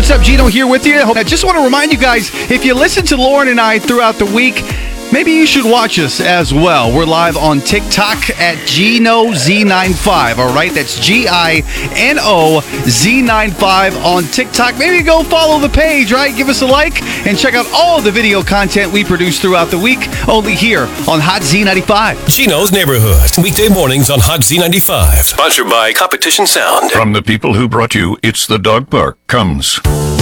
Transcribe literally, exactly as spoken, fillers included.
What's up, Gino here with you. I just want to remind you guys, if you listen to Lauren and I throughout the week, maybe you should watch us as well. We're live on TikTok at Gino Z ninety-five, all right? That's G I N O Z ninety-five on TikTok. Maybe go follow the page, right? Give us a like and check out all the video content we produce throughout the week, only here on Hot Z ninety-five. Gino's Neighborhood, weekday mornings on Hot Z ninety-five. Sponsored by Competition Sound. From the people who brought you It's the Dog Park comes